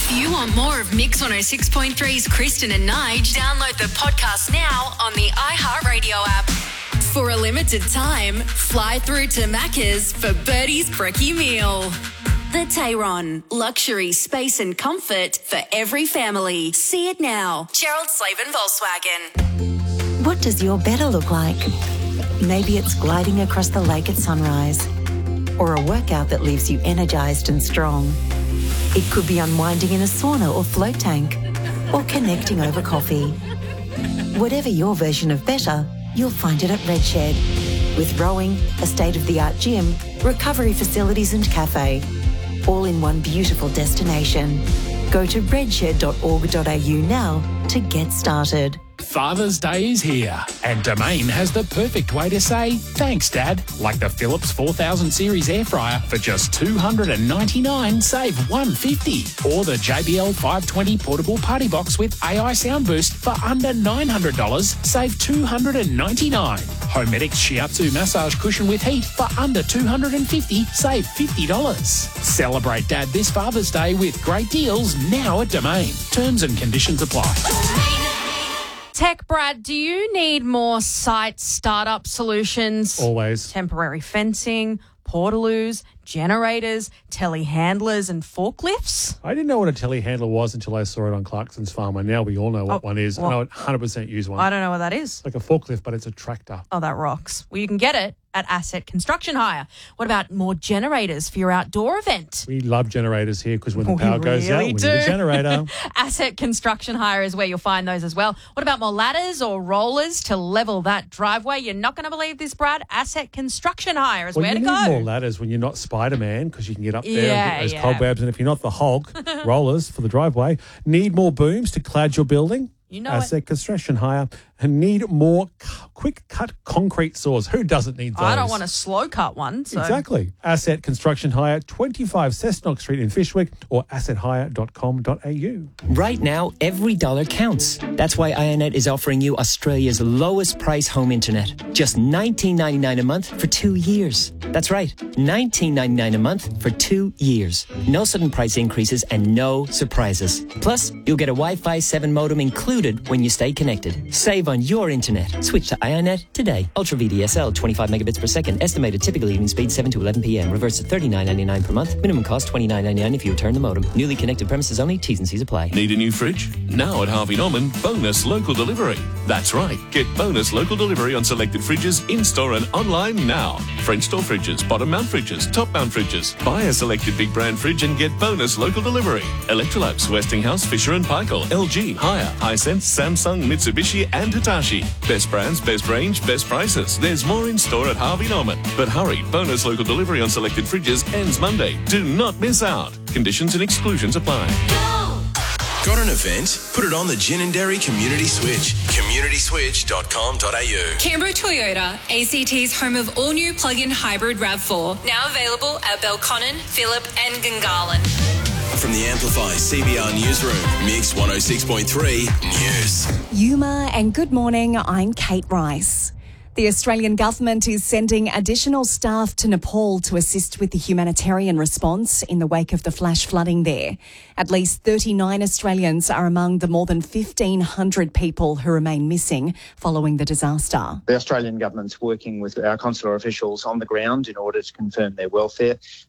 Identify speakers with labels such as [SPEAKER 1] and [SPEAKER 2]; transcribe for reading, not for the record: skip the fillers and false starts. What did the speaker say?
[SPEAKER 1] If you want more of Mix 106.3's Kristen and Nige, download the podcast now on the iHeartRadio app. For a limited time, fly through to Macca's for Birdie's Brekkie meal. The Tayron. Luxury, space and comfort for every family. See it now. Gerald Slavin Volkswagen.
[SPEAKER 2] What does your better look like? Maybe it's gliding across the lake at sunrise, or a workout that leaves you energised and strong. It could be unwinding in a sauna or float tank, or connecting over coffee. Whatever your version of better, you'll find it at Redshed. With rowing, a state-of-the-art gym, recovery facilities and cafe. All in one beautiful destination. Go to redshed.org.au now to get started.
[SPEAKER 3] Father's Day is here, and Domain has the perfect way to say thanks, Dad. Like the Philips 4000 series air fryer for just $299, save $150. Or the JBL 520 portable party box with AI sound boost for under $900, save $299. Homedics Shiatsu massage cushion with heat for under $250, save $50. Celebrate Dad this Father's Day with great deals now at Domain. Terms and conditions apply.
[SPEAKER 4] Tech Brad, do you need more site startup solutions?
[SPEAKER 5] Always.
[SPEAKER 4] Temporary fencing, portaloos, generators, telehandlers and forklifts?
[SPEAKER 5] I didn't know what a telehandler was until I saw it on Clarkson's farm, and now we all know what one is.
[SPEAKER 4] What?
[SPEAKER 5] I know 100% use one.
[SPEAKER 4] I don't know what that is.
[SPEAKER 5] Like a forklift, but it's a tractor.
[SPEAKER 4] Oh, that rocks. Well, you can get it at Asset Construction Hire. What about more generators for your outdoor event?
[SPEAKER 5] We love generators here because when the power goes out, we need a generator.
[SPEAKER 4] Asset Construction Hire is where you'll find those as well. What about more ladders or rollers to level that driveway? You're not going to believe this, Brad. Asset Construction Hire is where to go.
[SPEAKER 5] You need more ladders when you're not Spider-Man because you can get up there and get those cobwebs. And if you're not the Hulk, rollers for the driveway. Need more booms to clad your building?
[SPEAKER 4] You know
[SPEAKER 5] Asset Construction Hire. And need more quick-cut concrete saws. Who doesn't need those?
[SPEAKER 4] I don't want a slow-cut one. So.
[SPEAKER 5] Exactly. Asset Construction Hire, 25 Cessnock Street in Fyshwick or assethire.com.au.
[SPEAKER 6] Right now, every dollar counts. That's why IONET is offering you Australia's lowest price home internet. Just $19.99 a month for 2 years. That's right, $19.99 a month for 2 years. No sudden price increases and no surprises. Plus, you'll get a Wi-Fi 7 modem included when you stay connected. Save on your internet. Switch to IONET today. Ultra VDSL, 25 megabits per second. Estimated typical evening speed 7 to 11 p.m. Reverse to $39.99 per month. Minimum cost $29.99 if you return the modem. Newly connected premises only. T's and C's apply.
[SPEAKER 7] Need a new fridge? Now at Harvey Norman, bonus local delivery. That's right. Get bonus local delivery on selected fridges in-store and online now. French door fridges, bottom mount fridges, top mount fridges. Buy a selected big brand fridge and get bonus local delivery. Electrolux, Westinghouse, Fisher & Paykel, LG, Haier, Hisense, Samsung, Mitsubishi and Hitachi. Best brands, best range, best prices. There's more in store at Harvey Norman. But hurry, bonus local delivery on selected fridges ends Monday. Do not miss out. Conditions and exclusions apply.
[SPEAKER 8] Got an event? Put it on the Gin and Dairy Community Switch. communityswitch.com.au.
[SPEAKER 1] Canberra Toyota, ACT's home of all-new plug-in hybrid RAV4. Now available at Belconnen, Phillip and Gungahlin.
[SPEAKER 8] From the Amplify CBR Newsroom, Mix 106.3 News.
[SPEAKER 9] Yuma and good morning, I'm Kate Rice. The Australian government is sending additional staff to Nepal to assist with the humanitarian response in the wake of the flash flooding there. At least 39 Australians are among the more than 1,500 people who remain missing following the disaster.
[SPEAKER 10] The Australian government's working with our consular officials on the ground in order to confirm their welfare.